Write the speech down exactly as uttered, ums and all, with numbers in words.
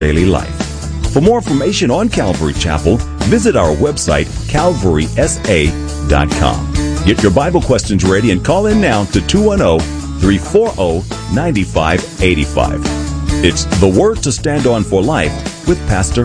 daily life. For more information on Calvary Chapel, visit our website, calvary s a dot com. Get your Bible questions ready and call in now to two one zero, three four zero, nine five eight five. It's the Word to Stand On for Life with Pastor